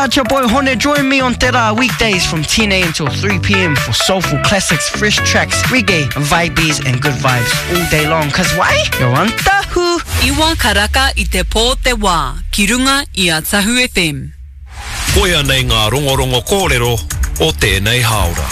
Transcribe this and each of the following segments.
Tera, it's your boy Hone. Join me on Tera weekdays from 10 a.m. till 3 p.m. for soulful classics, fresh tracks, reggae, vibes and good vibes all day long. Cause why? You're on Tahu. Iwa karaka I te pō te wā, ki runga I a Tahu FM. Koia nei ngā rongorongo kōrero o tēnei haora.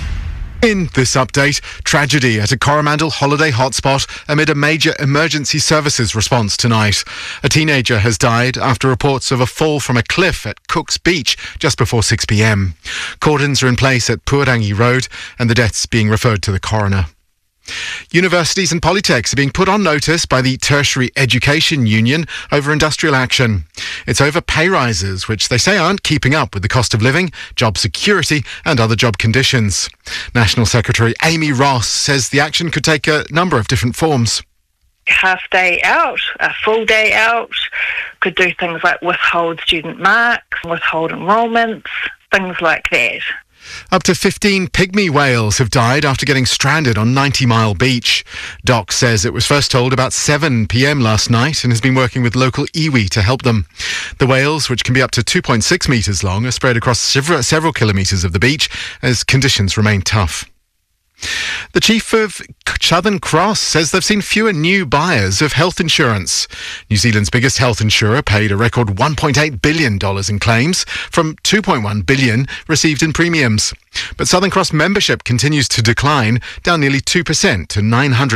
In this update, tragedy at a Coromandel holiday hotspot amid a major emergency services response tonight. A teenager has died after reports of a fall from a cliff at Cook's Beach just before 6 p.m. Cordons are in place at Puarangi Road and the deaths being referred to the coroner. Universities and polytechs are being put on notice by the Tertiary Education Union over industrial action. It's over pay rises, which they say aren't keeping up with the cost of living, job security and other job conditions. National Secretary Amy Ross says the action could take a number of different forms. Half day out, a full day out, could do things like withhold student marks, withhold enrolments, things like that. Up to 15 pygmy whales have died after getting stranded on 90 Mile Beach. DOC says it was first told about 7 p.m. last night and has been working with local iwi to help them. The whales, which can be up to 2.6 metres long, are spread across several kilometres of the beach as conditions remain tough. The chief of Southern Cross says they've seen fewer new buyers of health insurance. New Zealand's biggest health insurer paid a record $1.8 billion in claims from $2.1 billion received in premiums. But Southern Cross membership continues to decline, down nearly 2% to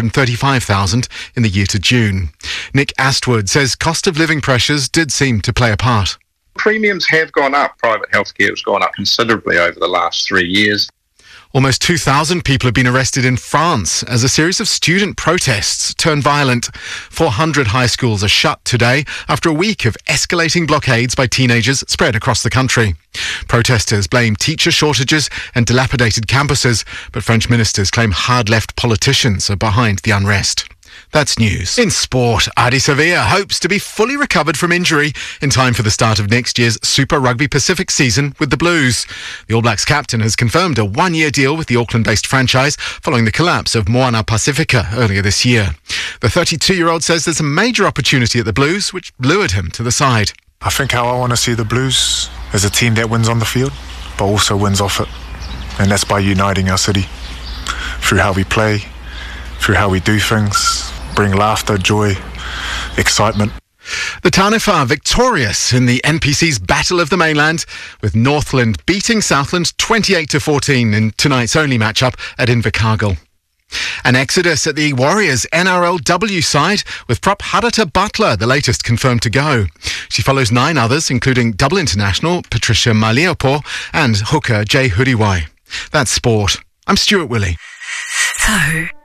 935,000 in the year to June. Nick Astwood says cost of living pressures did seem to play a part. Premiums have gone up. Private healthcare has gone up considerably over the last 3 years. Almost 2,000 people have been arrested in France as a series of student protests turned violent. 400 high schools are shut today after a week of escalating blockades by teenagers spread across the country. Protesters blame teacher shortages and dilapidated campuses, but French ministers claim hard-left politicians are behind the unrest. That's news. In sport, Adi Sevilla hopes to be fully recovered from injury in time for the start of next year's Super Rugby Pacific season with the Blues. The All Blacks captain has confirmed a one-year deal with the Auckland-based franchise following the collapse of Moana Pacifica earlier this year. The 32-year-old says there's a major opportunity at the Blues, which lured him to the side. I think how I want to see the Blues is a team that wins on the field, but also wins off it. And that's by uniting our city through how we play, through how we do things, bring laughter, joy, excitement. The Taniwha victorious in the NPC's Battle of the Mainland, with Northland beating Southland 28-14 in tonight's only matchup at Invercargill. An exodus at the Warriors NRLW side, with prop Harata Butler the latest confirmed to go. She follows 9 others, including double international Patricia Maliapo and hooker Jay Huriwai. That's sport. I'm Stuart Willey. Tahu.